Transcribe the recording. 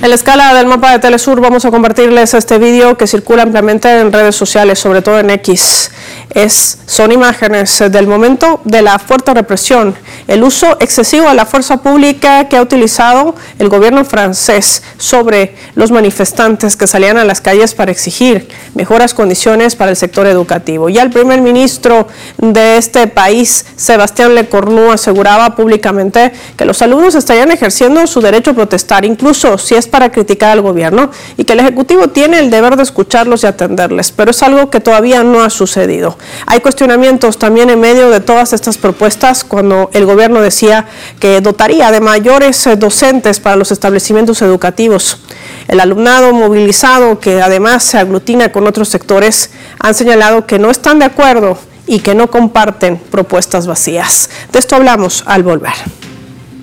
En la escala del mapa de Telesur vamos a compartirles este vídeo que circula ampliamente en redes sociales, sobre todo en X. Son imágenes del momento de la fuerte represión, el uso excesivo de la fuerza pública que ha utilizado el gobierno francés sobre los manifestantes que salían a las calles para exigir mejoras condiciones para el sector educativo. Ya el primer ministro de este país, Sébastien Lecornu, aseguraba públicamente que los alumnos estarían ejerciendo su derecho a protestar, incluso si es para criticar al gobierno, y que el Ejecutivo tiene el deber de escucharlos y atenderles, pero es algo que todavía no ha sucedido. Hay cuestionamientos también en medio de todas estas propuestas cuando el gobierno decía que dotaría de mayores docentes para los establecimientos educativos. El alumnado movilizado, que además se aglutina con otros sectores, han señalado que no están de acuerdo y que no comparten propuestas vacías. De esto hablamos al volver.